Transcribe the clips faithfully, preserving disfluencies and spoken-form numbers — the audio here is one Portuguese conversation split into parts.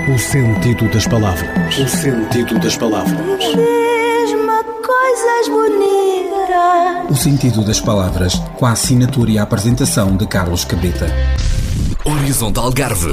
O sentido das palavras. O sentido das palavras. Diz-me coisas bonitas. O sentido das palavras, com a assinatura e a apresentação de Carlos Cabrita. Horizonte Algarve.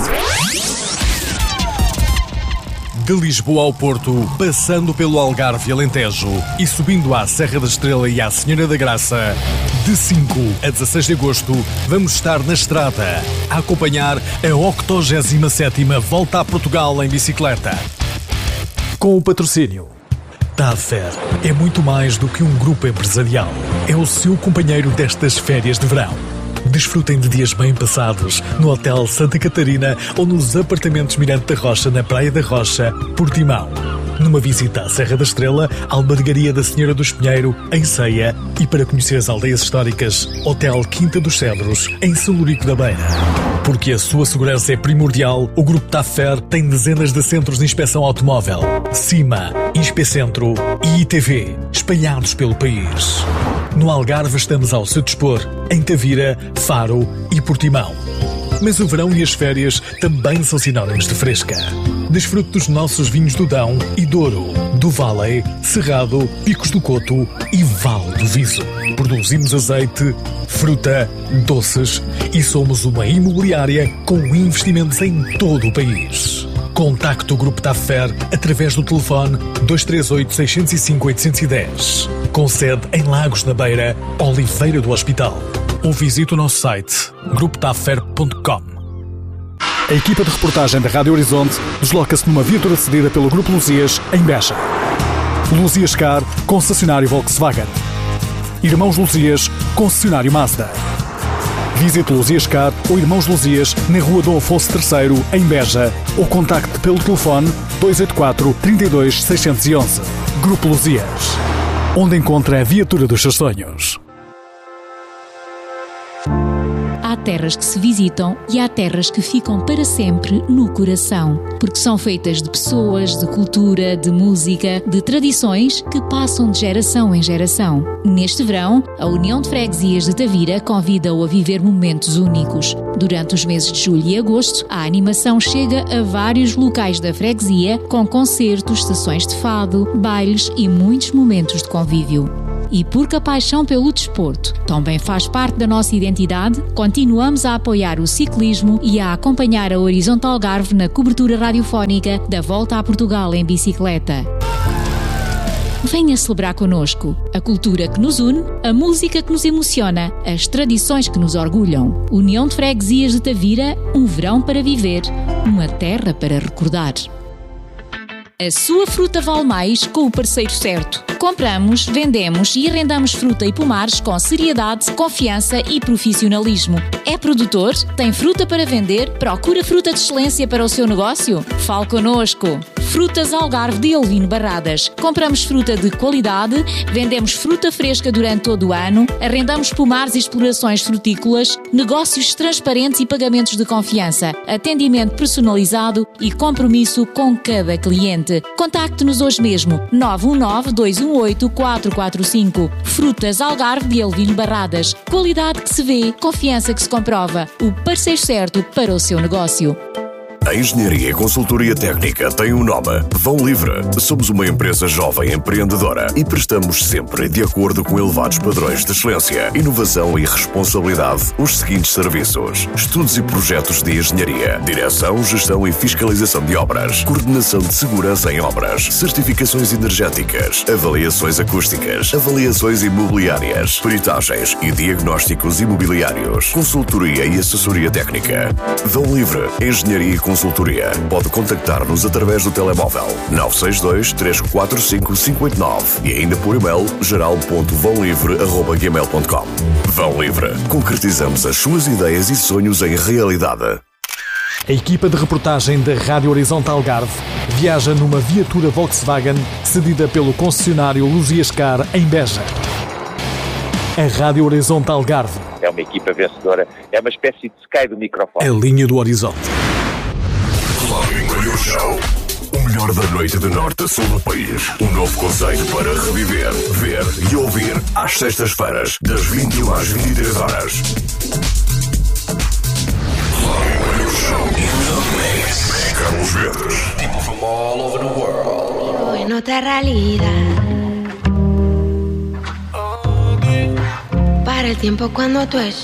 De Lisboa ao Porto, passando pelo Algarve e Alentejo e subindo à Serra da Estrela e à Senhora da Graça, de cinco a dezasseis de agosto, vamos estar na estrada a acompanhar a octogésima sétima Volta a Portugal em bicicleta. Com o patrocínio TAFER é muito mais do que um grupo empresarial. É o seu companheiro destas férias de verão. Desfrutem de dias bem passados no Hotel Santa Catarina ou nos apartamentos Mirante da Rocha, na Praia da Rocha, Portimão. Numa visita à Serra da Estrela, Albergaria da Senhora do Espinheiro, em Ceia, e para conhecer as aldeias históricas, Hotel Quinta dos Cedros, em São Lurico da Beira. Porque a sua segurança é primordial, o Grupo TAFER tem dezenas de centros de inspeção automóvel, CIMA, Inspecentro e I T V, espalhados pelo país. No Algarve estamos ao seu dispor, em Tavira, Faro e Portimão. Mas o verão e as férias também são sinónimos de fresca. Desfrute dos nossos vinhos do Dão e Douro, do Vale, Cerrado, Picos do Coto e Vale do Viso. Produzimos azeite, fruta, doces e somos uma imobiliária com investimentos em todo o país. Contacte o Grupo TAFER através do telefone dois três oito, seis zero cinco, oito um zero. Com sede em Lagos na Beira, Oliveira do Hospital. Ou visite o nosso site grupo tafer ponto com. A equipa de reportagem da Rádio Horizonte desloca-se numa viatura cedida pelo Grupo Luzias, em Beja. Luzias Car, concessionário Volkswagen. Irmãos Luzias, concessionário Mazda. Visite Luzias Car ou Irmãos Luzias na Rua Dom Afonso terceiro, em Beja, ou contacte pelo telefone dois oito quatro, três dois, seis um um. Grupo Luzias, onde encontra a viatura dos seus sonhos. Há terras que se visitam e há terras que ficam para sempre no coração, porque são feitas de pessoas, de cultura, de música, de tradições que passam de geração em geração. Neste verão, a União de Freguesias de Tavira convida-o a viver momentos únicos. Durante os meses de julho e agosto, a animação chega a vários locais da freguesia, com concertos, sessões de fado, bailes e muitos momentos de convívio. E porque a paixão pelo desporto também faz parte da nossa identidade, continuamos a apoiar o ciclismo e a acompanhar a Horizonte Algarve na cobertura radiofónica da Volta a Portugal em bicicleta. Venha celebrar connosco a cultura que nos une, a música que nos emociona, as tradições que nos orgulham. União de Freguesias de Tavira, um verão para viver, uma terra para recordar. A sua fruta vale mais com o parceiro certo. Compramos, vendemos e arrendamos fruta e pomares com seriedade, confiança e profissionalismo. É produtor? Tem fruta para vender? Procura fruta de excelência para o seu negócio? Fale connosco! Frutas Algarve de Elvino Barradas. Compramos fruta de qualidade, vendemos fruta fresca durante todo o ano, arrendamos pomares e explorações frutícolas, negócios transparentes e pagamentos de confiança, atendimento personalizado e compromisso com cada cliente. Contacte-nos hoje mesmo, nove um nove, dois um oito, quatro quatro cinco. Frutas Algarve de Elvino Barradas. Qualidade que se vê, confiança que se comprova. O parceiro certo para o seu negócio. A Engenharia e Consultoria Técnica tem um nome: Vão Livre. Somos uma empresa jovem empreendedora e prestamos sempre, de acordo com elevados padrões de excelência, inovação e responsabilidade, os seguintes serviços: estudos e projetos de engenharia, direção, gestão e fiscalização de obras, coordenação de segurança em obras, certificações energéticas, avaliações acústicas, avaliações imobiliárias, peritagens e diagnósticos imobiliários, consultoria e assessoria técnica. Vão Livre Engenharia e Consultoria. Pode contactar-nos através do telemóvel nove seis dois, três quatro cinco, cinco oito nove e ainda por e-mail geral ponto vão livre arroba gmail ponto com. Vão Livre. Concretizamos as suas ideias e sonhos em realidade. A equipa de reportagem da Rádio Horizonte Algarve viaja numa viatura Volkswagen cedida pelo concessionário Luzias Car, em Beja. A Rádio Horizonte Algarve é uma equipa vencedora, é uma espécie de Sky do microfone. A linha do horizonte. Show. O melhor da noite de norte a sul do país. Um novo conceito para reviver, ver e ouvir às sextas-feiras, das vinte e uma às vinte e três horas. Carlos Verde. otra realidad. Para el tiempo cuando tú estás.